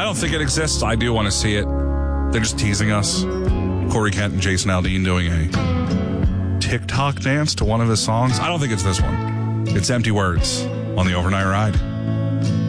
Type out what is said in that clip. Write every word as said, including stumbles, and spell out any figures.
don't think it exists. I do want to see it. They're just teasing us. Corey Kent and Jason Aldean doing a TikTok dance to one of his songs. I don't think it's this one. It's Empty Words on the Overnight Ride.